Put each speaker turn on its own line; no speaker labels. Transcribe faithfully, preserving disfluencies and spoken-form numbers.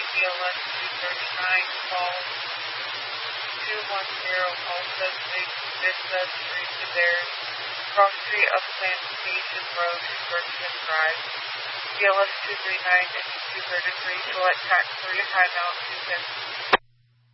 B L S two thirty-nine, call two one zero, also Station Vista Street to Bears, Cross Street of Plantation Road, Berkshire Drive. B L S two thirty-nine into two thirty-three, select tax three, High Mount two ten.